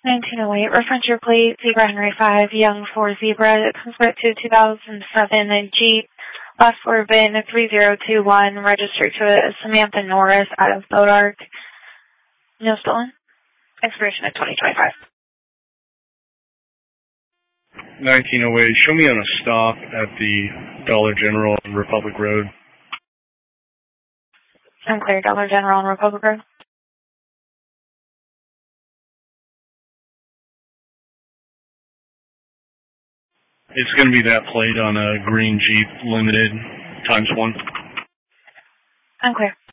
1908, reference your plate, Zebra Henry 5, Young 4 Zebra, convert to 2007 Jeep, last four VIN 3021, registered to Samantha Norris out of Bodark. No stolen. Expiration of 2025. 1908, show me on a stop at the Dollar General on Republic Road. Unclear, Dollar General on Republic Road. It's going to be that plate on a green Jeep Limited ×1. Unclear.